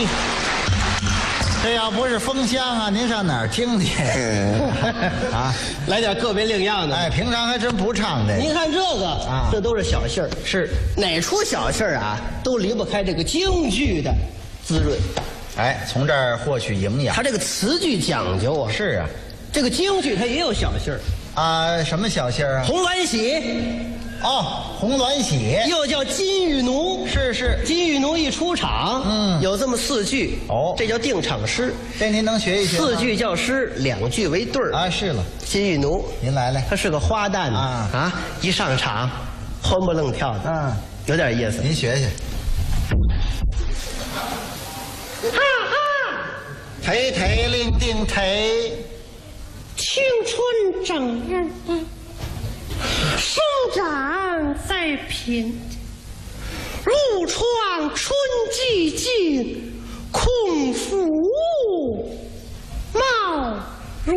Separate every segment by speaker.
Speaker 1: 嘿，这要不是封箱啊，您上哪儿听去？啊，
Speaker 2: 来点个别另样的。
Speaker 1: 哎，平常还真不唱这个。
Speaker 2: 您看这个
Speaker 1: 啊
Speaker 2: 这都是小戏儿，
Speaker 1: 是
Speaker 2: 哪出小戏儿啊，都离不开这个京剧的滋润。
Speaker 1: 哎，从这儿获取营养。
Speaker 2: 它这个词句讲究啊，
Speaker 1: 是啊，
Speaker 2: 这个京剧它也有小戏儿，
Speaker 1: 啊，什么小戏儿啊？
Speaker 2: 红鸾喜
Speaker 1: 哦，红鸾喜。
Speaker 2: 又叫金玉奴。
Speaker 1: 是，
Speaker 2: 金玉奴一出场，有这么4句，
Speaker 1: 哦
Speaker 2: 这叫定场诗。
Speaker 1: 这您能学一学吗
Speaker 2: 4句叫诗，2句为对儿。
Speaker 1: 啊，是了，
Speaker 2: 金玉奴，
Speaker 1: 您来来，
Speaker 2: 他是个花旦
Speaker 1: 啊
Speaker 2: 一上场，欢不愣跳的，有点意思。
Speaker 1: 您学学。忒忒令定忒，
Speaker 3: 青春正日生长在贫，入窗春寂静，空腹无，貌如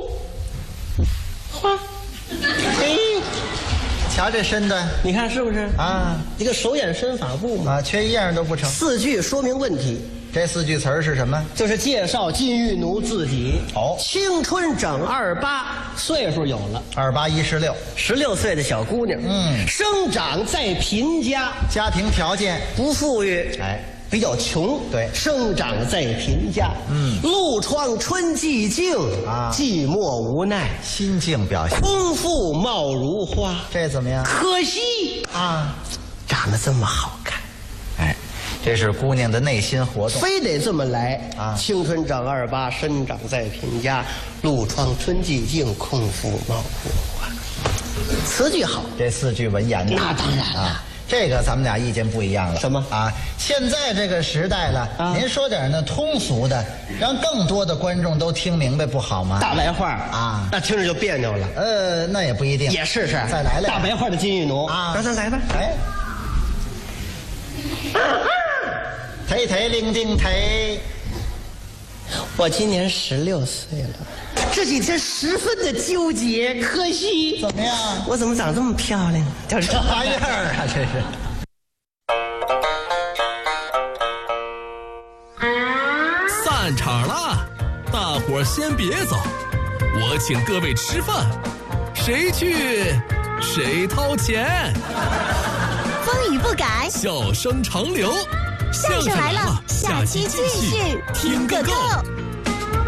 Speaker 3: 花。
Speaker 2: 嘿，
Speaker 1: 瞧这身段
Speaker 2: 你看是不是
Speaker 1: 啊
Speaker 2: 一个手眼身法步嘛？
Speaker 1: 啊，缺一样都不成。
Speaker 2: 4句说明问题，
Speaker 1: 这4句词儿是什么？
Speaker 2: 就是介绍金玉奴自己。
Speaker 1: 哦
Speaker 2: 青春整28，岁数有了
Speaker 1: 28、16，
Speaker 2: ，16岁的小姑娘，生长在贫家，
Speaker 1: 家庭条件
Speaker 2: 不富裕，
Speaker 1: 哎，
Speaker 2: 比较穷，
Speaker 1: 对
Speaker 2: 生长在贫家，露窗春寂静
Speaker 1: 啊
Speaker 2: 寂寞无奈，
Speaker 1: 心境表现，
Speaker 2: 空腹貌如花，
Speaker 1: 这怎么样
Speaker 2: 可惜
Speaker 1: 啊？
Speaker 2: 长得这么好看，
Speaker 1: 哎，这是姑娘的内心活动。
Speaker 2: 非得这么来
Speaker 1: 啊
Speaker 2: 青春长28，生长在贫家，露窗春寂静，空腹貌如花。词句好，
Speaker 1: 这4句文言的，
Speaker 2: 那当然了
Speaker 1: 啊。这个咱们俩意见不一样了。
Speaker 2: 什么
Speaker 1: 啊？现在这个时代了，您说点那通俗的，让更多的观众都听明白不好吗？
Speaker 2: 大白话
Speaker 1: 啊
Speaker 2: 那听着就别扭了。
Speaker 1: 那也不一定。
Speaker 2: 也试试，
Speaker 1: 再来
Speaker 2: 大白话的金玉奴
Speaker 1: 啊！
Speaker 2: 咱来吧。
Speaker 1: 哎，忒忒令定忒，
Speaker 2: 我今年16岁了，这几天十分的纠结，可惜
Speaker 1: 怎么样？
Speaker 2: 我怎么长这么漂亮？就是
Speaker 1: 啥样啊？这是。
Speaker 4: 散场了，大伙儿先别走，我请各位吃饭，谁去谁掏钱。
Speaker 5: 风雨不改，
Speaker 4: 笑声长流，
Speaker 5: 相声来了，下期继续听个够。